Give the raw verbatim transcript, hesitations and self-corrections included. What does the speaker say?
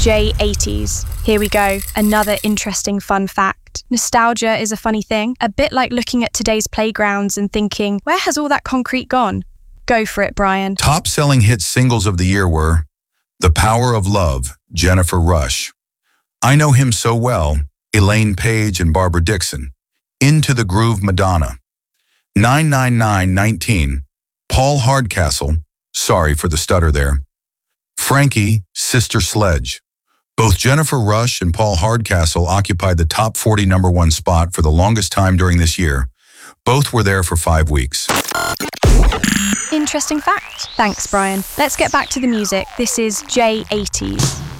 J eighties. Here we go, another interesting fun fact. Nostalgia is a funny thing, a bit like looking at today's playgrounds and thinking, where has all that concrete gone? Go for it, Brian. Top-selling hit singles of the year were The Power of Love, Jennifer Rush. I Know Him So Well, Elaine Paige and Barbara Dixon. Into the Groove, Madonna. nine nine nine nineteen, Paul Hardcastle, sorry for the stutter there. Frankie, Sister Sledge. Both Jennifer Rush and Paul Hardcastle occupied the top forty number one spot for the longest time during this year. Both were there for five weeks. Interesting fact. Thanks, Brian. Let's get back to the music. This is J eighties.